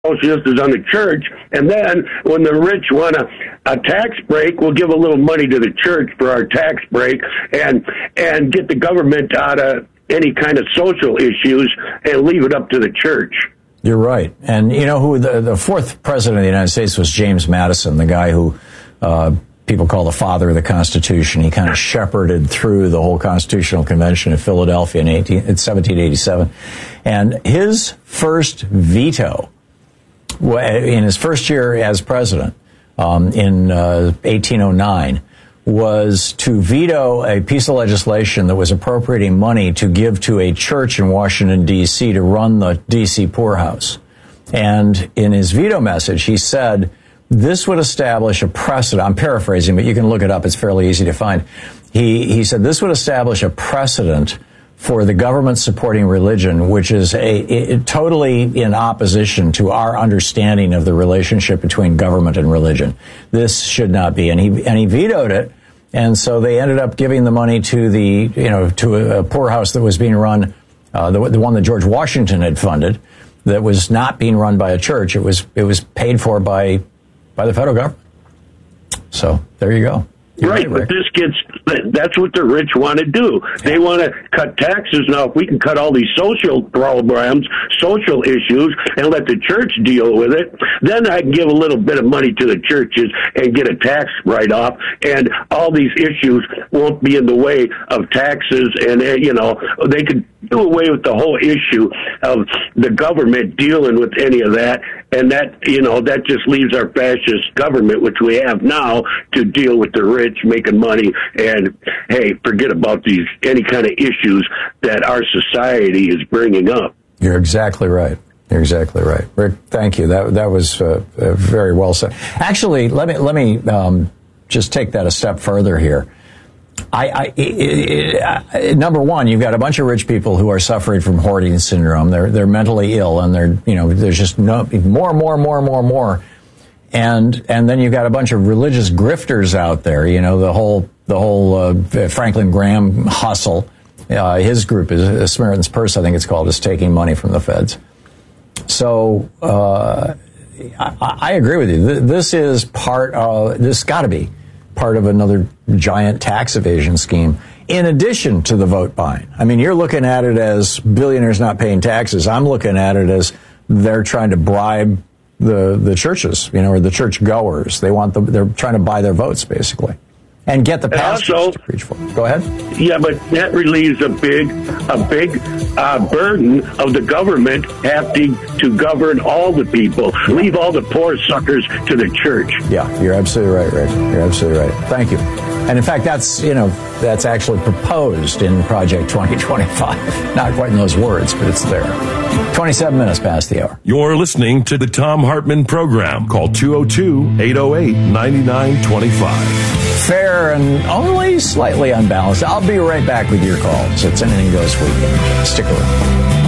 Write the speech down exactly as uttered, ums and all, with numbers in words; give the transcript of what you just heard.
socialist is on the church, and then when the rich want a, a tax break, we'll give a little money to the church for our tax break, and and get the government out of any kind of social issues and leave it up to the church. You're right. And you know who the, the fourth president of the United States was? James Madison, the guy who uh, people call the father of the Constitution. He kind of shepherded through the whole Constitutional Convention of Philadelphia in, eighteen, in seventeen eighty-seven. And his first veto in his first year as president um, in uh, eighteen oh nine was to veto a piece of legislation that was appropriating money to give to a church in Washington, D C to run the D C poorhouse. And in his veto message, he said this would establish a precedent. I'm paraphrasing, but you can look it up. It's fairly easy to find. He, he said this would establish a precedent for the government supporting religion, which is a, a totally in opposition to our understanding of the relationship between government and religion. This should not be. And he, and he vetoed it. And so they ended up giving the money to the, you know, to a, a poorhouse that was being run, uh, the, the one that George Washington had funded, that was not being run by a church. It was, it was paid for by, by the federal government. So there you go. You're right, right, but this gets, that's what the rich want to do. They want to cut taxes. Now, if we can cut all these social programs, social issues, and let the church deal with it, then I can give a little bit of money to the churches and get a tax write-off, and all these issues won't be in the way of taxes, and, you know, they could do away with the whole issue of the government dealing with any of that, and that, you know, that just leaves our fascist government, which we have now, to deal with the rich making money, and hey, forget about these any kind of issues that our society is bringing up. You're exactly right. You're exactly right, Rick. Thank you. That that was uh, uh, very well said. Actually, let me let me um, just take that a step further here. I, I it, it, number one, you've got a bunch of rich people who are suffering from hoarding syndrome. They're they're mentally ill, and they're you know there's just no more, more, more, more, more. And and then you've got a bunch of religious grifters out there. You know, the whole the whole uh, Franklin Graham hustle. Uh, his group is uh, Samaritan's Purse, I think it's called, is taking money from the feds. So uh, I, I agree with you. This is part of this. Got to be part of another giant tax evasion scheme. In addition to the vote buying. I mean, you're looking at it as billionaires not paying taxes. I'm looking at it as they're trying to bribe the the churches, you know, or the church goers. They want the, they're trying to buy their votes, basically, and get the pastors also to preach for them. Go ahead. Yeah, but that relieves a big, a big uh, burden of the government having to govern all the people. Yeah. Leave all the poor suckers to the church. Yeah, you're absolutely right, Rick. You're absolutely right. Thank you. And in fact, that's you know that's actually proposed in Project twenty twenty-five. Not quite in those words, but it's there. twenty-seven minutes past the hour. You're listening to the Thom Hartmann Program. Call two oh two, eight oh eight, nine nine two five. Fair and only slightly unbalanced. I'll be right back with your calls. It's Anything Goes Weekend. Stick around.